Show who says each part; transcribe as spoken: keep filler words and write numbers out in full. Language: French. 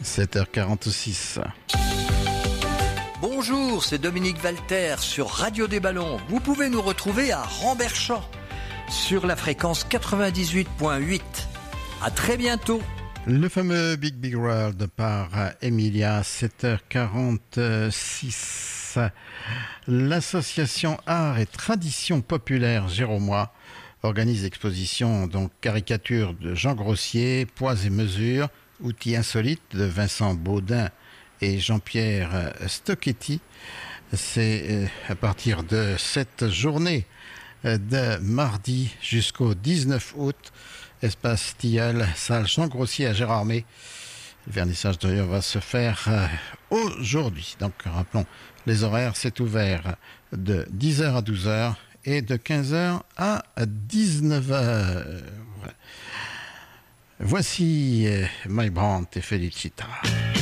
Speaker 1: sept heures quarante-six.
Speaker 2: Bonjour, c'est Dominique Valter sur Radio des Ballons. Vous pouvez nous retrouver à Ramberchamp sur la fréquence quatre-vingt-dix-huit point huit. À très bientôt.
Speaker 1: Le fameux Big Big World par Emilia, sept heures quarante-six. L'association Art et Tradition Populaire Jéromois organise l'exposition donc caricature de Jean Grossier, Poids et Mesures, outils insolites de Vincent Baudin et Jean-Pierre Stocchetti. C'est à partir de cette journée de mardi jusqu'au dix-neuf août, espace Tilleul, salle Jean Grossier à Gérardmer. Le vernissage d'ailleurs va se faire aujourd'hui. Donc rappelons les horaires, c'est ouvert de dix heures à douze heures et de quinze heures à dix-neuf heures. Voici My Brandt et Felicita.